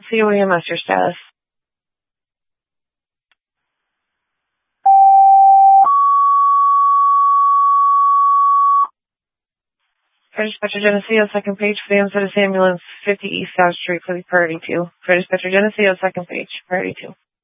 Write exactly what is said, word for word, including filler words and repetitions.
C O E M S, your status. Fire Dispatcher Geneseo, second page for the Unsettled Ambulance, fifty East South Street, please priority two. Fire Dispatcher Geneseo, second page, priority two.